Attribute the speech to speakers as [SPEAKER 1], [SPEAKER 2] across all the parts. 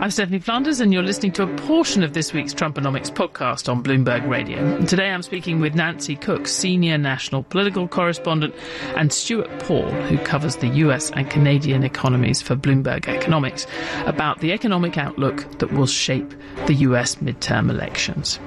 [SPEAKER 1] I'm Stephanie Flanders, and you're listening to a portion of this week's Trumponomics podcast on Bloomberg Radio. And today I'm speaking with Nancy Cook, senior national political correspondent, and Stuart Paul, who covers the US and Canadian economies for Bloomberg Economics, about the economic outlook that will shape the US midterm elections.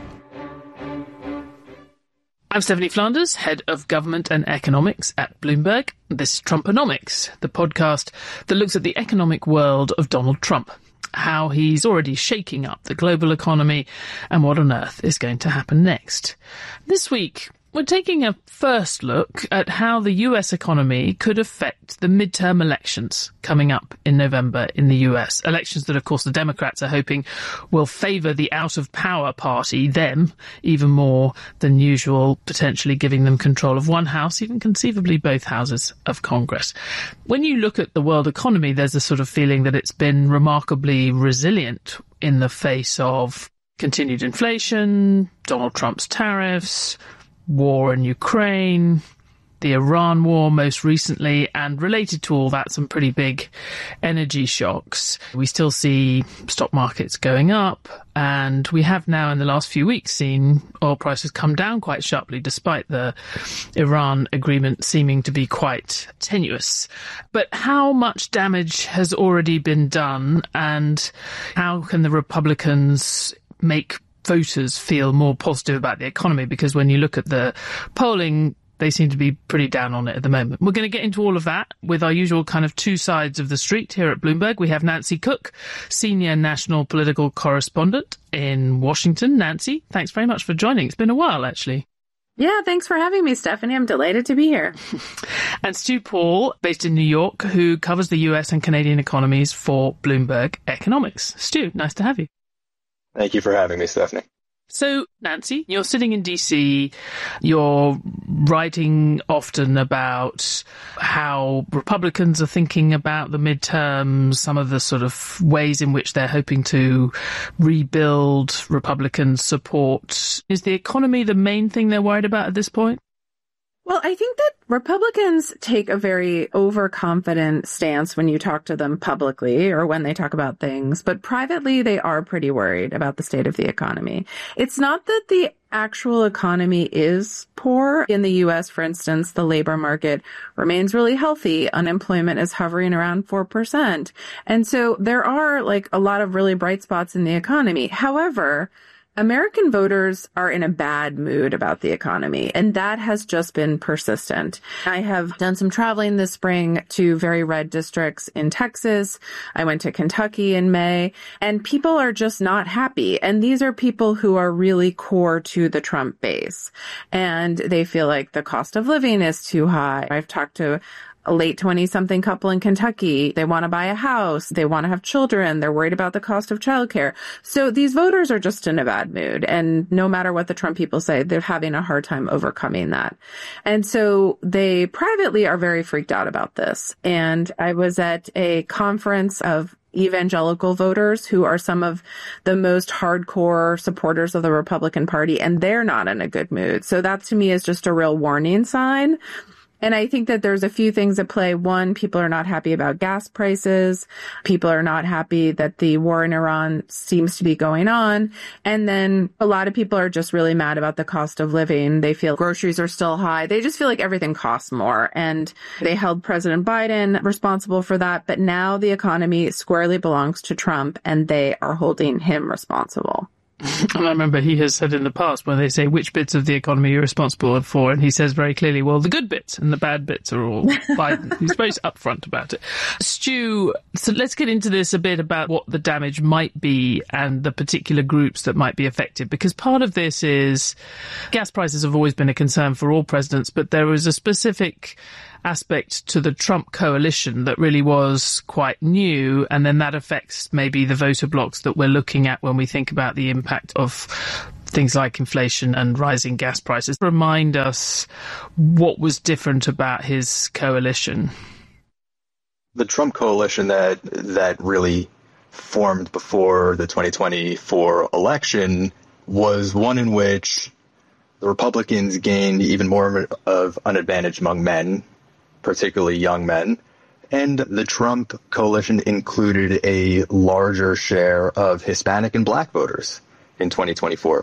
[SPEAKER 1] I'm Stephanie Flanders, head of government and economics at Bloomberg. This is Trumponomics, the podcast that looks at the economic world of Donald Trump, how he's already shaking up the global economy and what on earth is going to happen next. This week, we're taking a first look at how the US economy could affect the midterm elections coming up in November in the US. Elections that, of course, the Democrats are hoping will favour the out-of-power party, them, even more than usual, potentially giving them control of one house, even conceivably both houses of Congress. When you look at the world economy, there's a sort of feeling that it's been remarkably resilient in the face of continued inflation, Donald Trump's tariffs, war in Ukraine, the Iran war most recently, and related to all that, some pretty big energy shocks. We still see stock markets going up, and we have now in the last few weeks seen oil prices come down quite sharply, despite the Iran agreement seeming to be quite tenuous. But how much damage has already been done, and how can the Republicans make voters feel more positive about the economy? Because when you look at the polling, they seem to be pretty down on it at the moment. We're going to get into all of that with our usual kind of two sides of the street here at Bloomberg. We have Nancy Cook, senior national political correspondent in Washington. Nancy, thanks very much for joining. It's been a while, actually.
[SPEAKER 2] Yeah, thanks for having me, Stephanie. I'm delighted to be here.
[SPEAKER 1] And Stu Paul, based in New York, who covers the US and Canadian economies for Bloomberg Economics. Stu, nice to have you.
[SPEAKER 3] Thank you for having me, Stephanie.
[SPEAKER 1] So, Nancy, you're sitting in DC, you're writing often about how Republicans are thinking about the midterms, some of the sort of ways in which they're hoping to rebuild Republican support. Is the economy the main thing they're worried about at this point?
[SPEAKER 2] Well, I think that Republicans take a very overconfident stance when you talk to them publicly or when they talk about things, but privately they are pretty worried about the state of the economy. It's not that the actual economy is poor. In the U.S., for instance, the labor market remains really healthy. Unemployment is hovering around 4%. And so there are like a lot of really bright spots in the economy. However, American voters are in a bad mood about the economy, and that has just been persistent. I have done some traveling this spring to very red districts in Texas. I went to Kentucky in May, and people are just not happy. And these are people who are really core to the Trump base, and they feel like the cost of living is too high. I've talked to a late 20-something couple in Kentucky. They want to buy a house. They want to have children. They're worried about the cost of childcare. So these voters are just in a bad mood. And no matter what the Trump people say, they're having a hard time overcoming that. And so they privately are very freaked out about this. And I was at a conference of evangelical voters who are some of the most hardcore supporters of the Republican Party, and they're not in a good mood. So that to me is just a real warning sign. And I think that there's a few things at play. One, people are not happy about gas prices. People are not happy that the war in Iran seems to be going on. And then a lot of people are just really mad about the cost of living. They feel groceries are still high. They just feel like everything costs more. And they held President Biden responsible for that. But now the economy squarely belongs to Trump, and they are holding him responsible.
[SPEAKER 1] And I remember he has said in the past, when they say which bits of the economy you're responsible for, and he says very clearly, well, the good bits and the bad bits are all Biden. He's very upfront about it. Stu, so let's get into this a bit about what the damage might be and the particular groups that might be affected, because part of this is gas prices have always been a concern for all presidents, but there was a specific aspect to the Trump coalition that really was quite new, and then that affects maybe the voter blocks that we're looking at when we think about the impact of things like inflation and rising gas prices. Remind us what was different about his coalition.
[SPEAKER 3] The Trump coalition that really formed before the 2024 election was one in which the Republicans gained even more of an advantage among men, particularly young men, And the Trump coalition included a larger share of Hispanic and Black voters in 2024.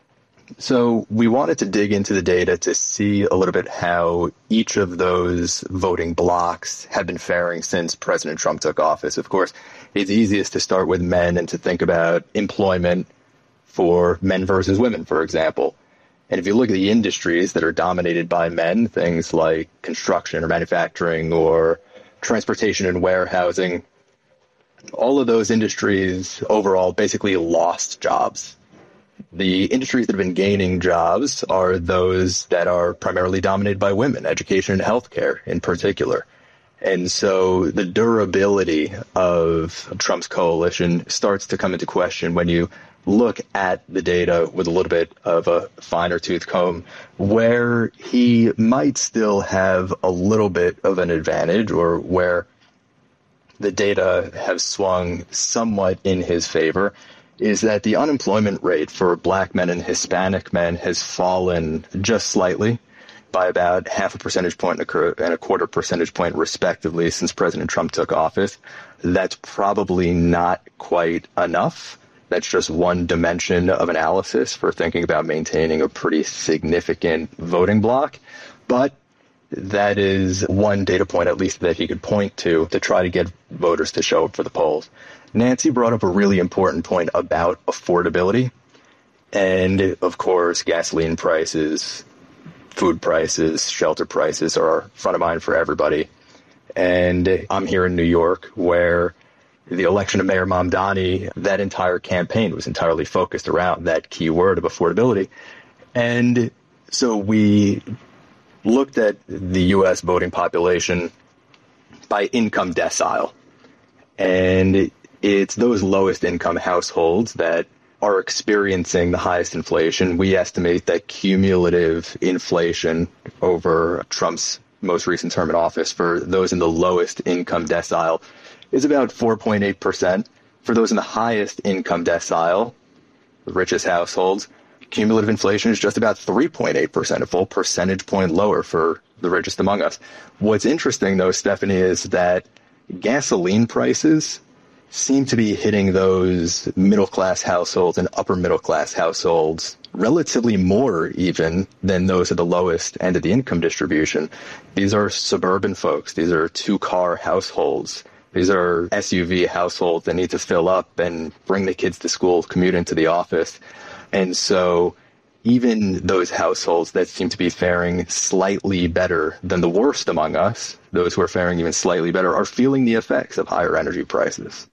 [SPEAKER 3] So we wanted to dig into the data to see a little bit how each of those voting blocks have been faring since President Trump took office. Of course, it's easiest to start with men and to think about employment for men versus women, for example. And if you look at the industries that are dominated by men, things like construction or manufacturing or transportation and warehousing, all of those industries overall basically lost jobs. The industries that have been gaining jobs are those that are primarily dominated by women, education and healthcare in particular. And so the durability of Trump's coalition starts to come into question when you look at the data with a little bit of a finer tooth comb, where he might still have a little bit of an advantage, or where the data have swung somewhat in his favor, is that the unemployment rate for Black men and Hispanic men has fallen just slightly by about half a percentage point and a quarter percentage point respectively since President Trump took office. That's probably not quite enough. That's just one dimension of analysis for thinking about maintaining a pretty significant voting bloc. But that is one data point, at least, that he could point to try to get voters to show up for the polls. Nancy brought up a really important point about affordability. And, of course, gasoline prices, food prices, shelter prices are front of mind for everybody. And I'm here in New York, where the election of Mayor Mamdani, that entire campaign was entirely focused around that key word of affordability. And so we looked at the U.S. voting population by income decile. And it's those lowest income households that are experiencing the highest inflation. We estimate that cumulative inflation over Trump's most recent term in office for those in the lowest income decile is about 4.8%. For those in the highest income decile, the richest households, cumulative inflation is just about 3.8%, a full percentage point lower for the richest among us. What's interesting, though, Stephanie, is that gasoline prices seem to be hitting those middle-class households and upper-middle-class households relatively more even than those at the lowest end of the income distribution. These are suburban folks. These are two-car households. These are SUV households that need to fill up and bring the kids to school, commute into the office. And so even those households that seem to be faring slightly better than the worst among us, those who are faring even slightly better, are feeling the effects of higher energy prices.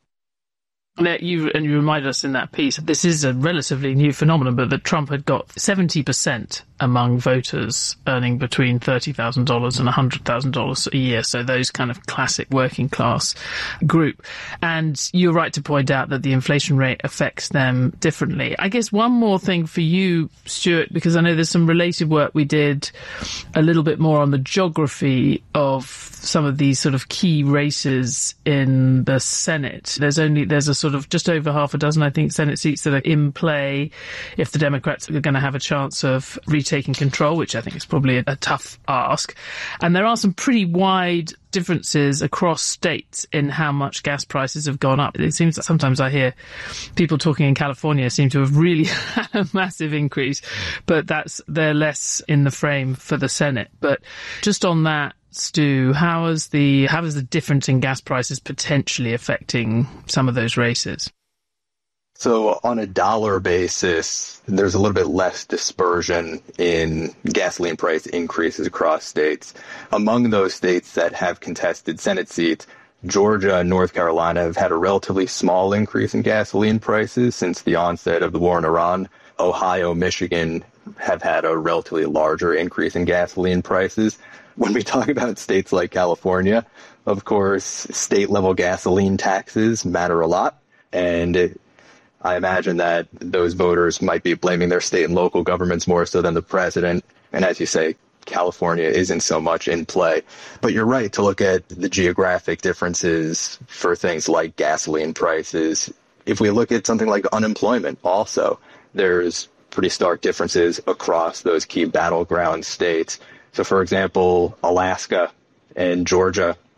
[SPEAKER 1] You remind us in that piece, this is a relatively new phenomenon, but that Trump had got 70% among voters earning between $30,000 and $100,000 a year. So those kind of classic working class group. And you're right to point out that the inflation rate affects them differently. I guess one more thing for you, Stuart, because I know there's some related work we did a little bit more on the geography of some of these sort of key races in the Senate. There's a sort of just over half a dozen, I think, Senate seats that are in play if the Democrats are going to have a chance of retaking control, which I think is probably a tough ask. And there are some pretty wide differences across states in how much gas prices have gone up. It seems that sometimes I hear people talking in California seem to have really had a massive increase, but they're less in the frame for the Senate. But just on that, Stu, how is the difference in gas prices potentially affecting some of those races?
[SPEAKER 3] So on a dollar basis, there's a little bit less dispersion in gasoline price increases across states. Among those states that have contested Senate seats, Georgia and North Carolina have had a relatively small increase in gasoline prices since the onset of the war in Iran. Ohio, Michigan have had a relatively larger increase in gasoline prices. When we talk about states like California, of course, state-level gasoline taxes matter a lot. And I imagine that those voters might be blaming their state and local governments more so than the president. And as you say, California isn't so much in play. But you're right to look at the geographic differences for things like gasoline prices. If we look at something like unemployment also, there's pretty stark differences across those key battleground states. So, for example, Alaska and Georgia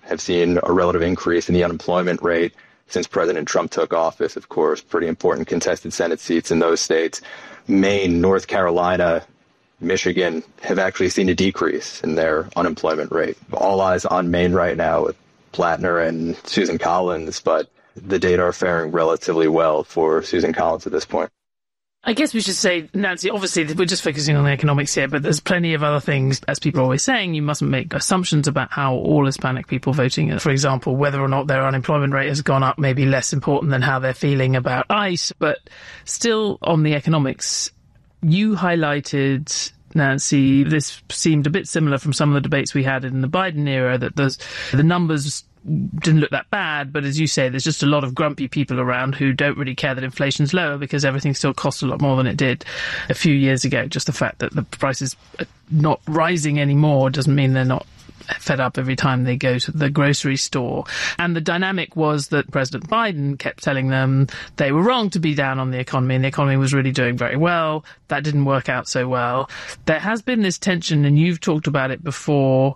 [SPEAKER 3] have seen a relative increase in the unemployment rate since President Trump took office. Of course, pretty important contested Senate seats in those states. Maine, North Carolina, Michigan have actually seen a decrease in their unemployment rate. All eyes on Maine right now with Plattner and Susan Collins, but the data are faring relatively well for Susan Collins at this point.
[SPEAKER 1] I guess we should say, Nancy, obviously we're just focusing on the economics here, but there's plenty of other things. As people are always saying, you mustn't make assumptions about how all Hispanic people voting, for example, whether or not their unemployment rate has gone up may be less important than how they're feeling about ICE. But still on the economics, you highlighted, Nancy, this seemed a bit similar from some of the debates we had in the Biden era, that the numbers didn't look that bad, but as you say, there's just a lot of grumpy people around who don't really care that inflation's lower because everything still costs a lot more than it did a few years ago. Just the fact that the prices are not rising anymore doesn't mean they're not fed up every time they go to the grocery store. And the dynamic was that President Biden kept telling them they were wrong to be down on the economy, and the economy was really doing very well. That didn't work out so well. There has been this tension, and you've talked about it before,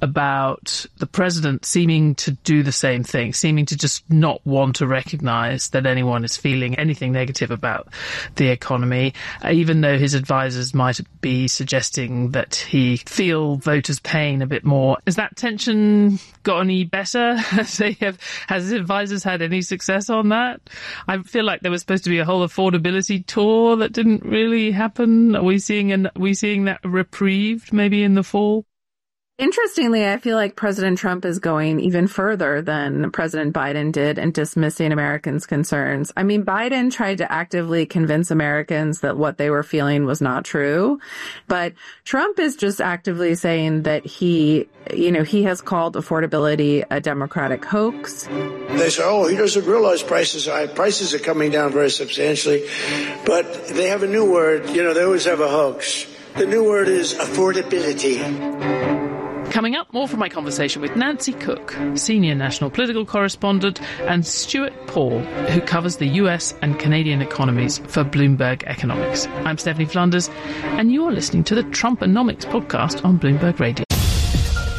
[SPEAKER 1] about the president seeming to do the same thing, seeming to just not want to recognize that anyone is feeling anything negative about the economy, even though his advisors might be suggesting that he feel voters' pain a bit more. Has that tension got any better? Has his advisors had any success on that? I feel like there was supposed to be a whole affordability tour that didn't really happen. Are we seeing that reprieved maybe in the fall?
[SPEAKER 2] Interestingly, I feel like President Trump is going even further than President Biden did in dismissing Americans' concerns. I mean, Biden tried to actively convince Americans that what they were feeling was not true. But Trump is just actively saying that he has called affordability a Democratic hoax.
[SPEAKER 4] They say, he doesn't realize prices are coming down very substantially. But they have a new word. They always have a hoax. The new word is affordability.
[SPEAKER 1] Coming up, more from my conversation with Nancy Cook, senior national political correspondent, and Stuart Paul, who covers the US and Canadian economies for Bloomberg Economics. I'm Stephanie Flanders, and you are listening to the Trumponomics podcast on Bloomberg Radio.